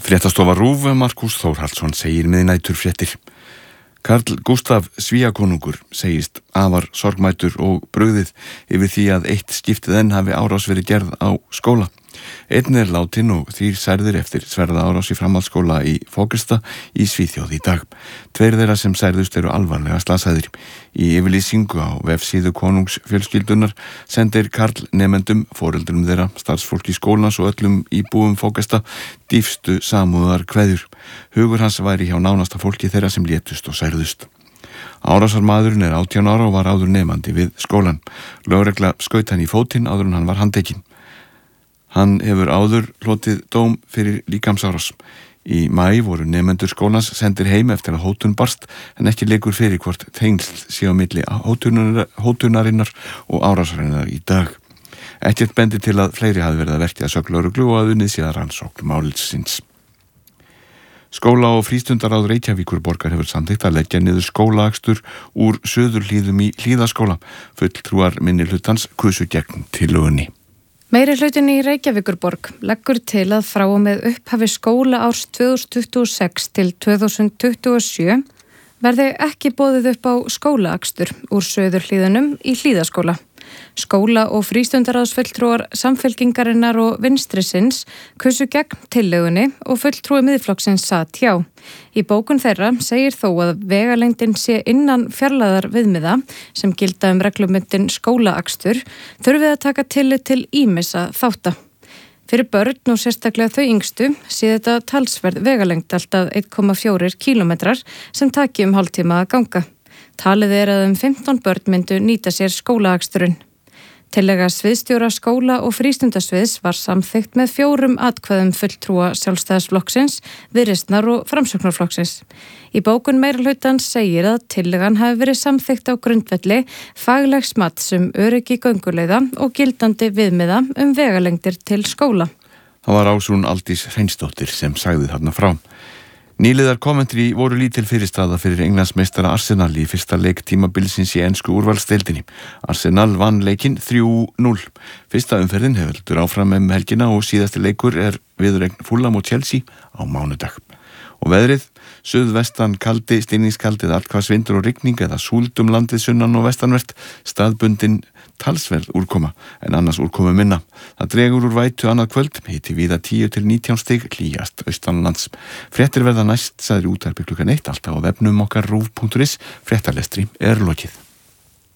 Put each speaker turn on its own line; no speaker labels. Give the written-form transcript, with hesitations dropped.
Fréttastofa RÚV, Markús Þórhallsson segir miðnæturfréttir. Karl Gústaf Svíakonungur segist afar sorgmætur og brugðið yfir því að eitt skiptið enn hafi árás verið gerð á skóla. Einn látinn og 3 særðir eftir sverða árás í framhaldsskóla í Fógelsta í Svíþjóð í dag. 2 þeirra sem særðust eru alvarlega slasaðir. Í yfirlýsingu á vefsíðu konungsfjölskyldunar sendir Karl nemendum, foreldrum þeirra, starfsfólki skólans og öllum íbúum Fógelsta dýpstu samúðar kveðjur. Hugur hans væri hjá nánasta fólki þeirra sem létust og særðust. Árásarmaðurinn 18 ára og var áður nemandi við skólan. Lögregla skaut hann í fótinn áður en hann var handtekinn. Hann hefur áður hlotið dóm fyrir líkamsárás. Í maí voru nemendur skólans sendir heim eftir að hótun barst en ekki leikur fyrir hvort tengsl sé á milli hótunarinnar og árásarinnar í dag. Ekkert bendir til að fleiri hafi verið að verki að sögn lögreglu og að unnið sé að rannsókn málsins. Skóla- og frístundaráð Reykjavíkurborgar hefur samþykkt að leggja niður skólaakstur úr Suðurhlíðum í Hlíðaskóla. Fulltrúar minnihlutans kusu gegn tillögunni.
Meirihlutin í Reykjavíkurborg leggur til að frá og með upphafi skólaárs 2026 til 2027 verði ekki boðið upp á skólaakstur úr Suðurhlíðunum í Hlíðaskóla. Skóla- og frístundaráðsfulltrúar Samfylkingarinnar og Vinstrisins kusu gegn tillögunni og fulltrúi Miðflokksins sat hjá. Í bókun þeirra segir þó að vegalengdin sé innan fjarlægðar viðmiða sem gilda reglubundinn skólaakstur þurfi að taka tillit til ýmissa þátta. Fyrir börn og sérstaklega þau yngstu sé þetta talsverð vegalengd alltaf 1,4 kílómetrar sem taki hálftíma að ganga. Talið að 15 börn myndu nýta sér skólaaksturinn. Tillaga sviðstjóra skóla- og frístundasviðs var samþykkt með 4 atkvæðum fulltrúa Sjálfstæðisflokksins, Viðreisnar og Framsóknarflokksins. Í bókun meirihlutans segir að tillagan hafi verið samþykkt á grundvelli faglegs mats öryggi gönguleiða og gildandi viðmiða vegalengdir til skóla.
Það var Ásrún Aldís Hreinsdóttir sem sagði þarna frá. Nýliðar Coventry voru lítil fyrirstaða fyrir Englandsmeistara Arsenal í fyrsta leik tímabilsins í ensku úrvalsdeildinni. Arsenal vann leikinn 3-0. Fyrsta umferðin hefur áfram helgina og síðasti leikur viðureign Fulham og Chelsea á mánudag. Og veðrið, suðvestan kaldi, stinningskaldið, allhvassvindur og rigning eða súld landið sunnan og vestanvert, staðbundin talsverð úrkoma en annars úrkomu minna. Það dregur úr vætu annað kvöld, hiti víða 10 til 19 stig, hlýjast austanlands. Fréttir verða næst, sagði útvarpi klukkan 1, alltaf á vefnum okkar rúv.is. Fréttalestri lokið.